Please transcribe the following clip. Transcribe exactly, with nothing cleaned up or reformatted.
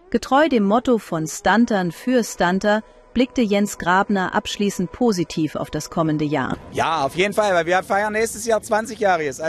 Getreu dem Motto von Stuntern für Stunter blickte Jens Grabner abschließend positiv auf das kommende Jahr. Ja, auf jeden Fall, weil wir feiern nächstes Jahr zwanzig Jahre.